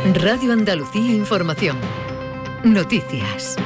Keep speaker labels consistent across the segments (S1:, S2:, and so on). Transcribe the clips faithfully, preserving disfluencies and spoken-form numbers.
S1: Radio Andalucía Información. Noticias.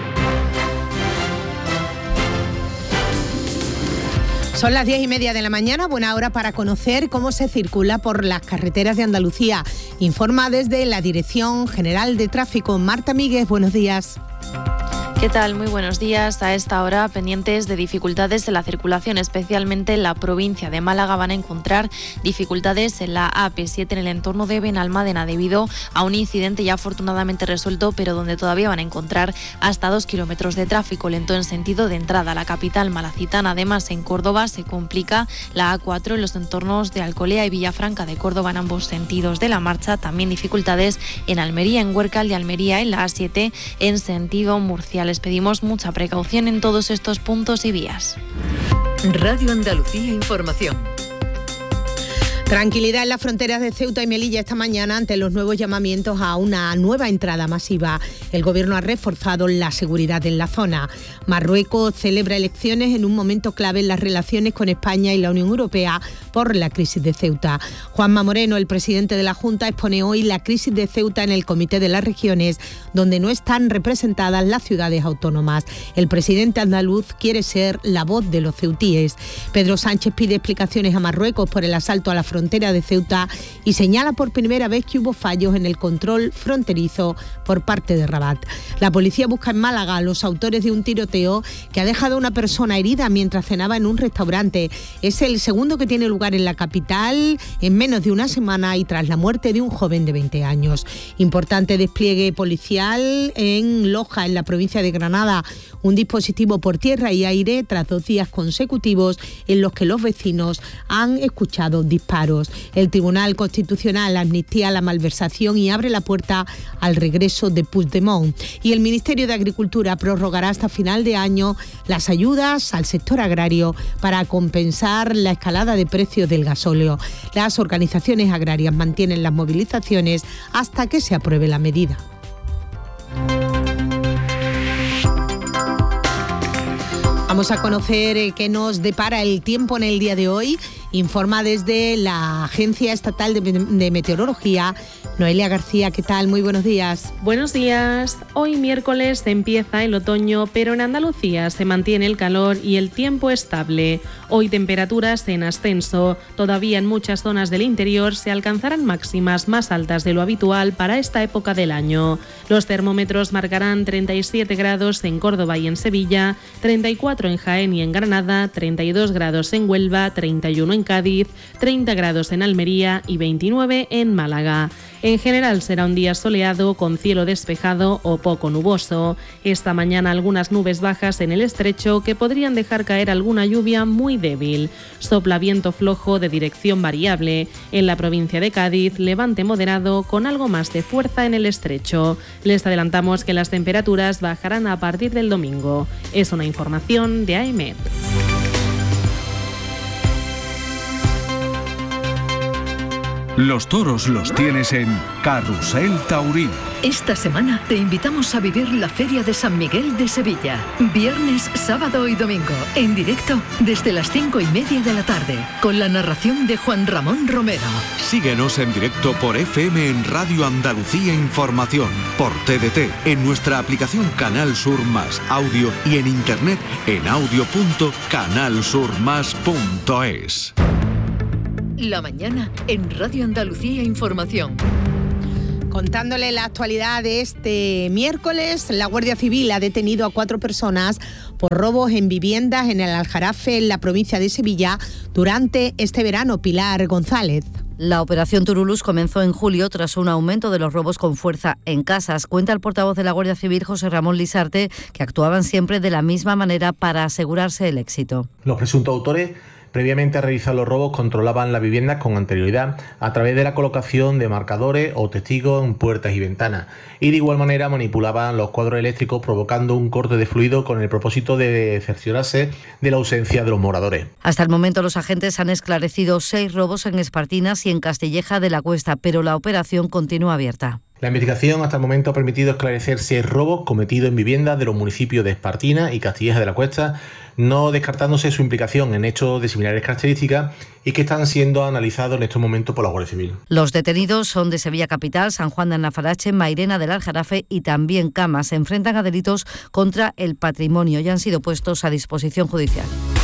S2: Son las diez y media de la mañana, buena hora para conocer cómo se circula por las carreteras de Andalucía. Informa desde la Dirección General de Tráfico. Marta Míguez, buenos días.
S3: ¿Qué tal? Muy buenos días. A esta hora, pendientes de dificultades en la circulación, especialmente en la provincia de Málaga. Van a encontrar dificultades en la A P siete en el entorno de Benalmádena debido a un incidente ya afortunadamente resuelto, pero donde todavía van a encontrar hasta dos kilómetros de tráfico lento en sentido de entrada a la capital malacitana. Además, en Córdoba se complica la A cuatro en los entornos de Alcolea y Villafranca de Córdoba en ambos sentidos de la marcha. También dificultades en Almería, en Huércal de Almería, en la A siete en sentido Murcia. Les pedimos mucha precaución en todos estos puntos y vías.
S1: Radio Andalucía Información.
S2: Tranquilidad en las fronteras de Ceuta y Melilla esta mañana ante los nuevos llamamientos a una nueva entrada masiva. El Gobierno ha reforzado la seguridad en la zona. Marruecos celebra elecciones en un momento clave en las relaciones con España y la Unión Europea por la crisis de Ceuta. Juanma Moreno, el presidente de la Junta, expone hoy la crisis de Ceuta en el Comité de las Regiones, donde no están representadas las ciudades autónomas. El presidente andaluz quiere ser la voz de los ceutíes. Pedro Sánchez pide explicaciones a Marruecos por el asalto a la frontera frontera de Ceuta y señala por primera vez que hubo fallos en el control fronterizo por parte de Rabat. La policía busca en Málaga a los autores de un tiroteo que ha dejado a una persona herida mientras cenaba en un restaurante. Es el segundo que tiene lugar en la capital en menos de una semana y tras la muerte de un joven de veinte años. Importante despliegue policial en Loja, en la provincia de Granada. Un dispositivo por tierra y aire tras dos días consecutivos en los que los vecinos han escuchado disparos. El Tribunal Constitucional amnistía la malversación y abre la puerta al regreso de Puigdemont. Y el Ministerio de Agricultura prorrogará hasta final de año las ayudas al sector agrario para compensar la escalada de precios del gasóleo. Las organizaciones agrarias mantienen las movilizaciones hasta que se apruebe la medida. Vamos a conocer qué nos depara el tiempo en el día de hoy. Informa desde la Agencia Estatal de Meteorología, Noelia García. ¿Qué tal? Muy buenos días.
S4: Buenos días. Hoy miércoles empieza el otoño, pero en Andalucía se mantiene el calor y el tiempo estable. Hoy temperaturas en ascenso. Todavía en muchas zonas del interior se alcanzarán máximas más altas de lo habitual para esta época del año. Los termómetros marcarán treinta y siete grados en Córdoba y en Sevilla, treinta y cuatro en Jaén y en Granada, treinta y dos grados en Huelva, treinta y uno en Cádiz, treinta grados en Almería y veintinueve en Málaga. En general será un día soleado con cielo despejado o poco nuboso. Esta mañana algunas nubes bajas en el estrecho que podrían dejar caer alguna lluvia muy débil. Sopla viento flojo de dirección variable. En la provincia de Cádiz, levante moderado con algo más de fuerza en el estrecho. Les adelantamos que las temperaturas bajarán a partir del domingo. Es una información de A E M E T.
S5: Los toros los tienes en Carrusel Taurino.
S1: Esta semana te invitamos a vivir la Feria de San Miguel de Sevilla. Viernes, sábado y domingo, en directo desde las cinco y media de la tarde, con la narración de Juan Ramón Romero.
S5: Síguenos en directo por F M en Radio Andalucía Información, por T D T, en nuestra aplicación Canal Sur Más Audio y en internet en audio punto canal sur más punto es.
S1: La mañana en Radio Andalucía Información.
S2: Contándole la actualidad de este miércoles, la Guardia Civil ha detenido a cuatro personas por robos en viviendas en el Aljarafe, en la provincia de Sevilla, durante este verano. Pilar González.
S6: La operación Turulus comenzó en julio tras un aumento de los robos con fuerza en casas. Cuenta el portavoz de la Guardia Civil, José Ramón Lisarte, que actuaban siempre de la misma manera para asegurarse el éxito.
S7: Los presuntos autores, previamente a realizar los robos, controlaban las viviendas con anterioridad a través de la colocación de marcadores o testigos en puertas y ventanas, y de igual manera manipulaban los cuadros eléctricos provocando un corte de fluido con el propósito de cerciorarse de la ausencia de los moradores.
S6: Hasta el momento los agentes han esclarecido seis robos en Espartinas y en Castilleja de la Cuesta, pero la operación continúa abierta.
S7: La investigación hasta el momento ha permitido esclarecer seis robos cometidos en viviendas de los municipios de Espartina y Castilleja de la Cuesta, no descartándose su implicación en hechos de similares características y que están siendo analizados en estos momentos por la Guardia Civil.
S6: Los detenidos son de Sevilla Capital, San Juan de Alnafarache, Mairena del Aljarafe y también Camas. Se enfrentan a delitos contra el patrimonio y han sido puestos a disposición judicial.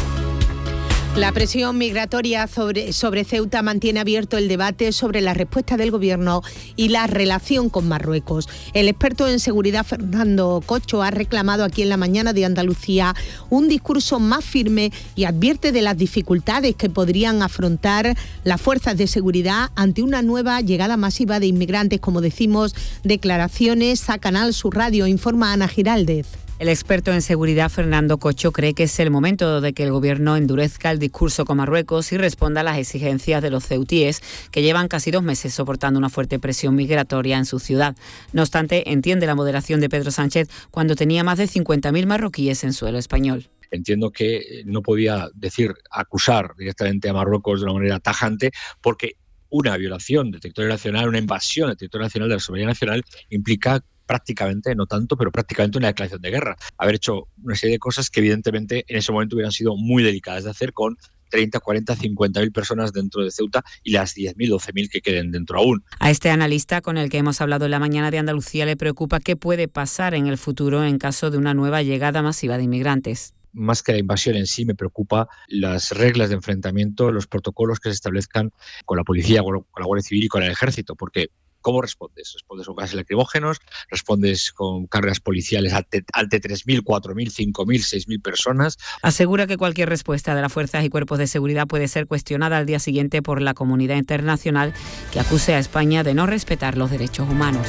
S2: La presión migratoria sobre, sobre Ceuta mantiene abierto el debate sobre la respuesta del Gobierno y la relación con Marruecos. El experto en seguridad Fernando Cocho ha reclamado aquí en la mañana de Andalucía un discurso más firme y advierte de las dificultades que podrían afrontar las fuerzas de seguridad ante una nueva llegada masiva de inmigrantes. Como decimos, declaraciones a Canal Sur Radio, informa Ana Giraldez.
S8: El experto en seguridad Fernando Cocho cree que es el momento de que el Gobierno endurezca el discurso con Marruecos y responda a las exigencias de los ceutíes, que llevan casi dos meses soportando una fuerte presión migratoria en su ciudad. No obstante, entiende la moderación de Pedro Sánchez cuando tenía más de cincuenta mil marroquíes en suelo español.
S9: Entiendo que no podía decir, acusar directamente a Marruecos de una manera tajante, porque una violación del territorio nacional, una invasión del territorio nacional, de la soberanía nacional, implica prácticamente, no tanto, pero prácticamente una declaración de guerra. Haber hecho una serie de cosas que evidentemente en ese momento hubieran sido muy delicadas de hacer con treinta, cuarenta, cincuenta mil personas dentro de Ceuta y las diez mil, doce mil que queden dentro aún.
S8: A este analista con el que hemos hablado en la mañana de Andalucía le preocupa qué puede pasar en el futuro en caso de una nueva llegada masiva de inmigrantes.
S9: Más que la invasión en sí, me preocupa las reglas de enfrentamiento, los protocolos que se establezcan con la policía, con la Guardia Civil y con el Ejército, porque ¿cómo respondes? ¿Respondes con gases lacrimógenos? ¿Respondes con cargas policiales ante, ante tres mil, cuatro mil, cinco mil, seis mil personas?
S8: Asegura que cualquier respuesta de las fuerzas y cuerpos de seguridad puede ser cuestionada al día siguiente por la comunidad internacional que acuse a España de no respetar los derechos humanos.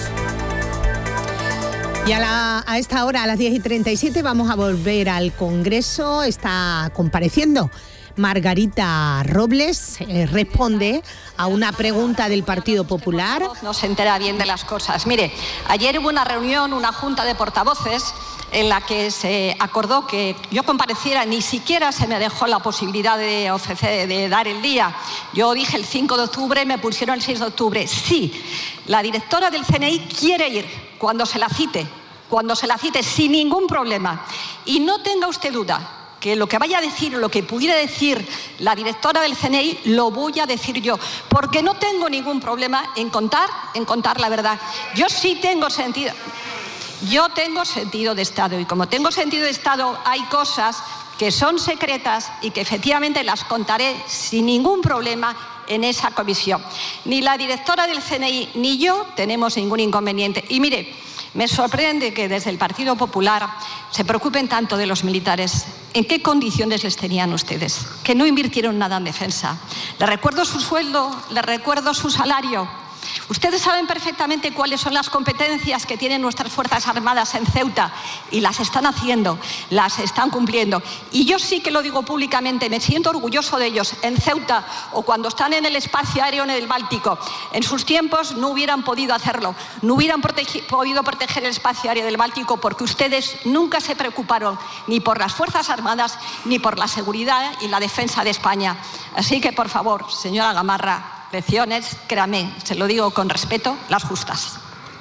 S2: Y a, la, a esta hora, a las diez y treinta y siete, vamos a volver al Congreso. Está compareciendo Margarita Robles, eh, responde a una pregunta del Partido Popular.
S10: No se entera bien de las cosas. Mire, ayer hubo una reunión, una junta de portavoces, en la que se acordó que yo compareciera. Ni siquiera se me dejó la posibilidad de ofrecer, de dar el día. Yo dije el cinco de octubre, me pusieron el seis de octubre. Sí, la directora del C N I quiere ir cuando se la cite, cuando se la cite, sin ningún problema. Y no tenga usted duda que lo que vaya a decir, lo que pudiera decir la directora del C N I, lo voy a decir yo, porque no tengo ningún problema en contar, en contar la verdad. Yo sí tengo sentido, yo tengo sentido de Estado, y como tengo sentido de Estado, hay cosas que son secretas y que efectivamente las contaré sin ningún problema en esa comisión. Ni la directora del C N I ni yo tenemos ningún inconveniente. Y mire, me sorprende que desde el Partido Popular se preocupen tanto de los militares. ¿En qué condiciones les tenían ustedes? Que no invirtieron nada en defensa. Les recuerdo su sueldo, les recuerdo su salario. Ustedes saben perfectamente cuáles son las competencias que tienen nuestras Fuerzas Armadas en Ceuta, y las están haciendo, las están cumpliendo. Y yo sí que lo digo públicamente, me siento orgulloso de ellos. En Ceuta, o cuando están en el espacio aéreo en el Báltico, en sus tiempos no hubieran podido hacerlo, no hubieran protegi- podido proteger el espacio aéreo del Báltico, porque ustedes nunca se preocuparon ni por las Fuerzas Armadas ni por la seguridad y la defensa de España. Así que, por favor, señora Gamarra, lecciones, créame, se lo digo con respeto, las justas.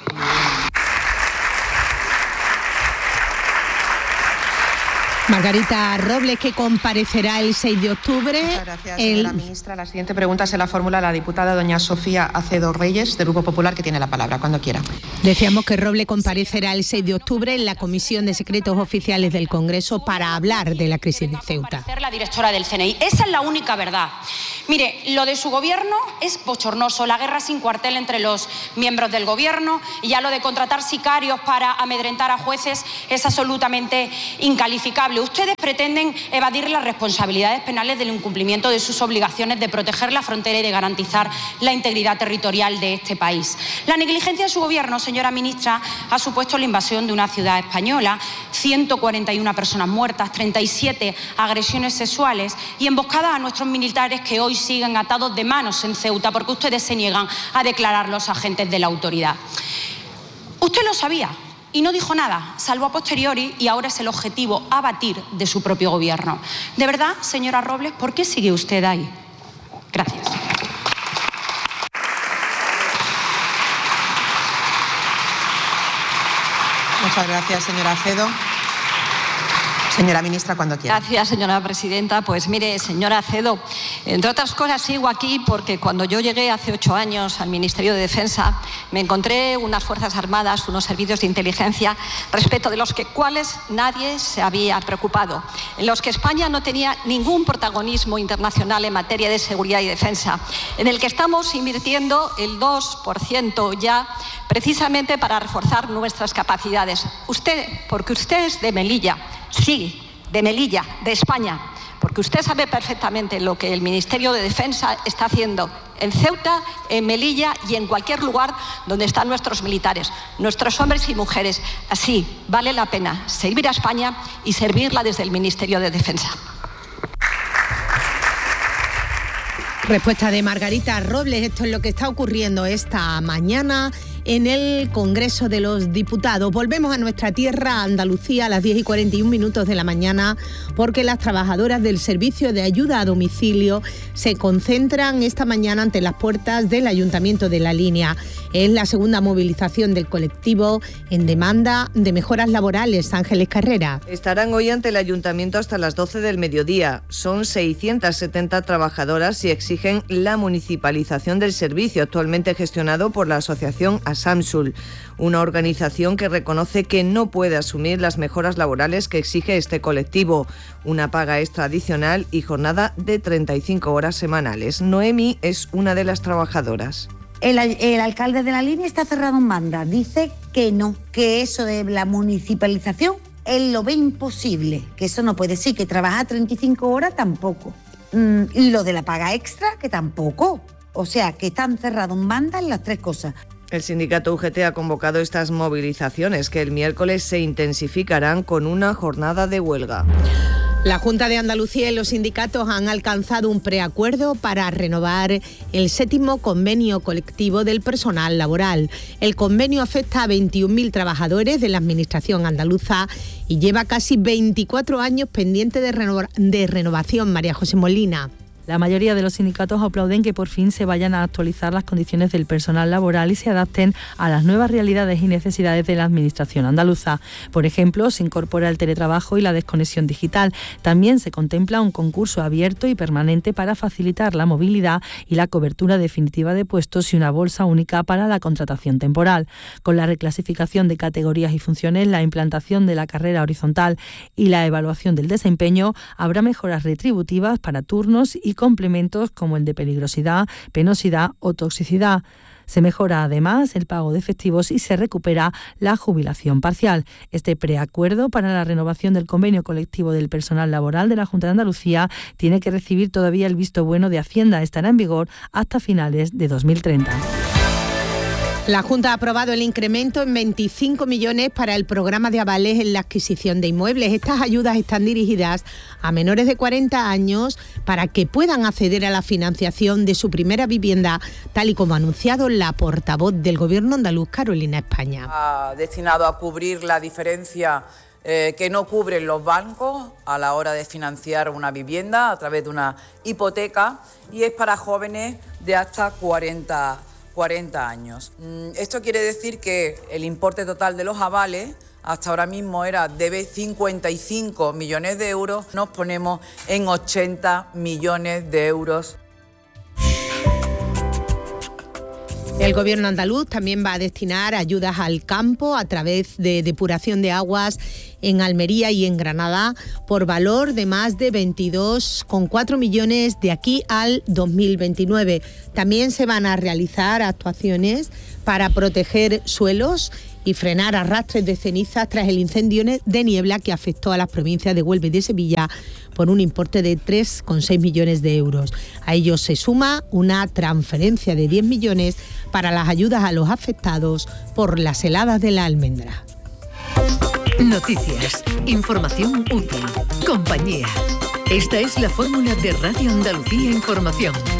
S2: Margarita Robles, que comparecerá el seis de octubre.
S11: Muchas gracias, señora
S2: el...
S11: ministra. La siguiente pregunta se la formula la diputada doña Sofía Acedo Reyes, del Grupo Popular, que tiene la palabra, cuando quiera.
S2: Decíamos que Robles comparecerá el seis de octubre en la Comisión de Secretos Oficiales del Congreso para hablar de la crisis de Ceuta.
S12: La directora del C N I. Esa es la única verdad. Mire, lo de su gobierno es bochornoso, la guerra sin cuartel entre los miembros del gobierno, y ya lo de contratar sicarios para amedrentar a jueces es absolutamente incalificable. Ustedes pretenden evadir las responsabilidades penales del incumplimiento de sus obligaciones de proteger la frontera y de garantizar la integridad territorial de este país. La negligencia de su gobierno, señora ministra, ha supuesto la invasión de una ciudad española, ciento cuarenta y una personas muertas, treinta y siete agresiones sexuales y emboscadas a nuestros militares que hoy siguen atados de manos en Ceuta porque ustedes se niegan a declarar los agentes de la autoridad. Usted lo sabía y no dijo nada, salvo a posteriori, y ahora es el objetivo abatir de su propio gobierno. De verdad, señora Robles, ¿por qué sigue usted ahí? Gracias.
S11: Muchas gracias, señora Acedo. Señora ministra, cuando quiera.
S10: Gracias, señora presidenta. Pues mire, señora Acedo, entre otras cosas sigo aquí porque cuando yo llegué hace ocho años al Ministerio de Defensa me encontré unas Fuerzas Armadas, unos servicios de inteligencia respecto de los que cuales nadie se había preocupado, en los que España no tenía ningún protagonismo internacional en materia de seguridad y defensa, en el que estamos invirtiendo el dos por ciento ya precisamente para reforzar nuestras capacidades. Usted, porque usted es de Melilla, sí, de Melilla, de España, porque usted sabe perfectamente lo que el Ministerio de Defensa está haciendo en Ceuta, en Melilla y en cualquier lugar donde están nuestros militares, nuestros hombres y mujeres. Así, vale la pena servir a España y servirla desde el Ministerio de Defensa.
S2: Respuesta de Margarita Robles. Esto es lo que está ocurriendo esta mañana en el Congreso de los Diputados. Volvemos a nuestra tierra, Andalucía, a las diez y cuarenta y un minutos de la mañana, porque las trabajadoras del Servicio de Ayuda a Domicilio se concentran esta mañana ante las puertas del Ayuntamiento de La Línea. Es la segunda movilización del colectivo en demanda de mejoras laborales. Ángeles Carrera.
S13: Estarán hoy ante el Ayuntamiento hasta las doce del mediodía. Son seiscientas setenta trabajadoras y exigen la municipalización del servicio, actualmente gestionado por la asociación Asamsul, una organización que reconoce que no puede asumir las mejoras laborales que exige este colectivo, una paga extra adicional y jornada de treinta y cinco horas semanales. Noemi es una de las trabajadoras.
S14: El, el alcalde de La Línea está cerrado en banda, dice que no, que eso de la municipalización él lo ve imposible, que eso no puede ser, que trabajar treinta y cinco horas tampoco, mm, y lo de la paga extra que tampoco, o sea que están cerrados en banda en las tres cosas.
S13: El sindicato U G T ha convocado estas movilizaciones que el miércoles se intensificarán con una jornada de huelga.
S2: La Junta de Andalucía y los sindicatos han alcanzado un preacuerdo para renovar el séptimo convenio colectivo del personal laboral. El convenio afecta a veintiún mil trabajadores de la Administración andaluza y lleva casi veinticuatro años pendiente de, reno- de renovación. María José Molina.
S15: La mayoría de los sindicatos aplauden que por fin se vayan a actualizar las condiciones del personal laboral y se adapten a las nuevas realidades y necesidades de la Administración andaluza. Por ejemplo, se incorpora el teletrabajo y la desconexión digital. También se contempla un concurso abierto y permanente para facilitar la movilidad y la cobertura definitiva de puestos y una bolsa única para la contratación temporal. Con la reclasificación de categorías y funciones, la implantación de la carrera horizontal y la evaluación del desempeño, habrá mejoras retributivas para turnos y complementos como el de peligrosidad, penosidad o toxicidad. Se mejora además el pago de efectivos y se recupera la jubilación parcial. Este preacuerdo para la renovación del convenio colectivo del personal laboral de la Junta de Andalucía tiene que recibir todavía el visto bueno de Hacienda. Estará en vigor hasta finales de dos mil treinta.
S2: La Junta ha aprobado el incremento en veinticinco millones para el programa de avales en la adquisición de inmuebles. Estas ayudas están dirigidas a menores de cuarenta años para que puedan acceder a la financiación de su primera vivienda, tal y como ha anunciado la portavoz del Gobierno andaluz, Carolina España.
S16: Ha destinado a cubrir la diferencia eh, que no cubren los bancos a la hora de financiar una vivienda a través de una hipoteca y es para jóvenes de hasta cuarenta años. Esto quiere decir que el importe total de los avales hasta ahora mismo era de cincuenta y cinco millones de euros, nos ponemos en ochenta millones de euros.
S2: El Gobierno andaluz también va a destinar ayudas al campo a través de depuración de aguas en Almería y en Granada por valor de más de veintidós coma cuatro millones de aquí al dos mil veintinueve. También se van a realizar actuaciones para proteger suelos y frenar arrastres de cenizas tras el incendio de niebla que afectó a las provincias de Huelva y de Sevilla por un importe de tres coma seis millones de euros. A ello se suma una transferencia de diez millones para las ayudas a los afectados por las heladas de la almendra.
S1: Noticias, información útil, compañía. Esta es la fórmula de Radio Andalucía Información.